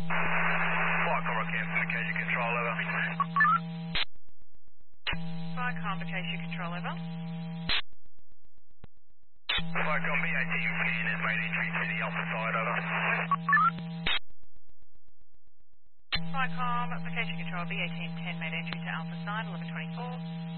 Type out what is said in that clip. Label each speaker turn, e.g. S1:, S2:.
S1: Flycom Rockhampton, Vacation Control, over.
S2: Flycom Vacation Control, over.
S1: Flycom BA team scan has made entry to the Alpha side, over.
S2: Flycom Vacation Control, BA Team 10 made entry to Alpha side, 1124.